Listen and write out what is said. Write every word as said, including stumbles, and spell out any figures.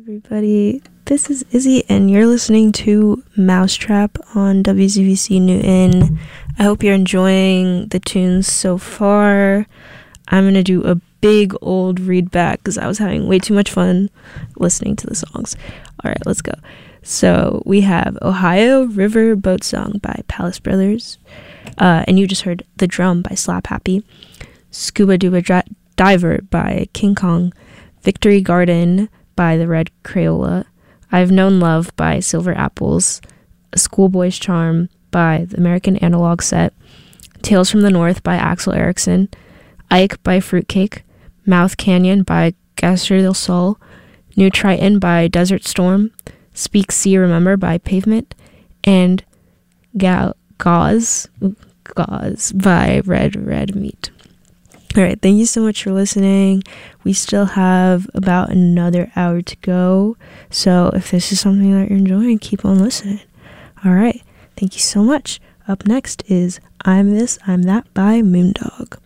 everybody, this is Izzy and you're listening to Mousetrap on W Z V C Newton. I hope you're enjoying the tunes so far. I'm going to do a big old read back because I was having way too much fun listening to the songs. Alright, let's go. So we have Ohio River Boat Song by Palace Brothers, uh, and you just heard The Drum by Slap Happy, Scuba Duba Dra- Diver by King Kong, Victory Garden by the Red Crayola, I've Known Love by Silver Apples, A Schoolboy's Charm by the American Analog Set, Tales from the North by Axel Erickson, Ike by Fruitcake, Mouth Canyon by Gaster del Sol, New Triton by Desert Storm, Speak See Remember by Pavement, and Ga- Gauze, Gauze by Red Red Meat. All right, thank you so much for listening. We still have about another hour to go, so if this is something that you're enjoying, keep on listening. All right, thank you so much. Up next is I'm This, I'm That by Moondog.